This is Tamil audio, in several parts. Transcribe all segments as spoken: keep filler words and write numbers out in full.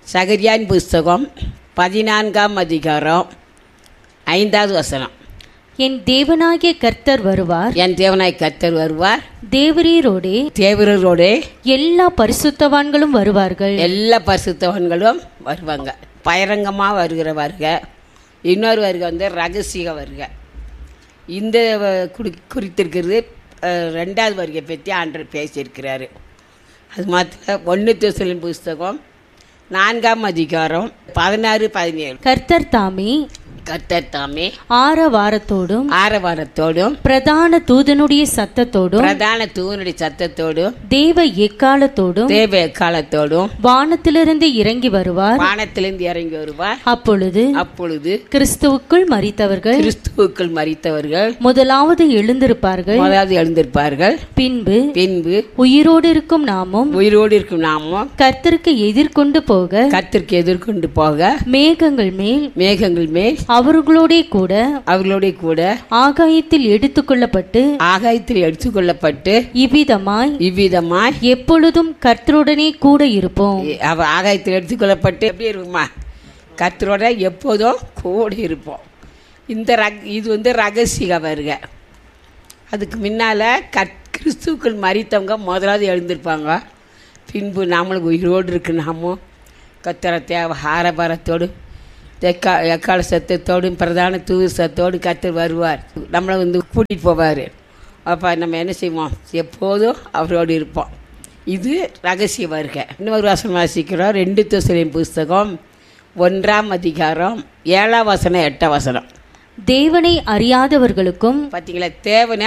சகரியாவின் புஸ்தகம் பதினான்காம் அதிகாரம் ஐந்தாவது வசனம். என் தேவனாகிய கர்த்தர் வருவார், என் தேவனாய் கர்த்தர் வருவார், தேவரீரோடே தேவரோடே எல்லா பரிசுத்தவான்களும் வருவார்கள். எல்லா பரிசுத்தவான்களும் வருவாங்க. பகிரங்கமாக வருகிற வருக. இன்னொரு வருகை வந்து ரகசிய வருக. இந்த குறி குறித்திருக்கிறது ரெண்டாவது வருகை பற்றி ஆண்டவர் பேசியிருக்கிறாரு. அது மாத்திரம் ஒன்று தெசலோனிக்கேயர் புஸ்தகம் நான்காம் அதிகாரம் பதினாறு பதினேழு. கர்த்தர் தாமே கர்த்தர் தாமே ஆரவாரத்தோடும் ஆரவாரத்தோடும் பிரதான தூதனுடைய சத்தத்தோடும் பிரதான தூதனுடைய சத்தத்தோடும் தேவ எக்காலத்தோடும் தேவ எக்காலத்தோடும் வானத்திலிருந்து இறங்கி வருவார். வானத்திலிருந்து இறங்கி வருவார். அப்பொழுது அப்பொழுது கிறிஸ்துவுக்குள் மரித்தவர்கள் கிறிஸ்துவுக்குள் மரித்தவர்கள் முதலாவது எழுந்திருப்பார்கள். முதலாவது எழுந்திருப்பார்கள். பின்பு பின்பு உயிரோடு இருக்கும் நாமும் உயிரோடு இருக்கும் நாமும் கர்த்தருக்கு எதிர்கொண்டு போக கர்த்தருக்கு எதிர்கொண்டு போக மேகங்கள் மேல் மேகங்கள் மேல் அவர்களோடே கூட அவர்களோட கூட ஆகாயத்தில் எடுத்துக்கொள்ளப்பட்டு ஆகாயத்தில் எடுத்துக்கொள்ளப்பட்டு இவ்விதமாய் இவ்விதமாய் எப்பொழுதும் கர்த்தருடனே கூட இருப்போம். அவ ஆகாயத்தில் எடுத்துக்கொள்ளப்பட்டு எப்படி இருக்குமா? கர்த்தரோட எப்போதும் கூட இருப்போம். இந்த ரக இது வந்து ரகசிய வருக. அதுக்கு முன்னால் கற் கிறிஸ்துவுக்குள் மரித்தவங்க முதலாவது எழுந்திருப்பாங்க. பின்பு நாமளும் உயிரோடு இருக்கு நாமும் கர்த்தரை தேவ ஆரபாரத்தோடு எக்கா எக்கால சத்தத்தோடும் பிரதான தூது சத்தோடு கர்த்தர் வருவார். நம்மளை வந்து கூட்டிகிட்டு போவார். அப்போ நம்ம என்ன செய்வோம்? எப்போதும் அவரோடு இருப்போம். இது ரகசிய வருகை. இன்னொரு வசனம் வாசிக்கிறோம். ரெண்டு தெசலோனிக்கேயர் புஸ்தகம் ஒன்றாம் அதிகாரம் ஏழாம் வசனம் எட்டாம் வசனம். தேவனை அறியாதவர்களுக்கும் பார்த்தீங்களா? தேவனை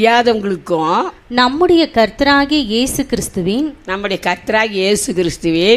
அறியாதவங்களுக்கும் நம்முடைய கர்த்தராகிய இயேசு கிறிஸ்துவின் நம்முடைய கர்த்தராகிய இயேசு கிறிஸ்துவின்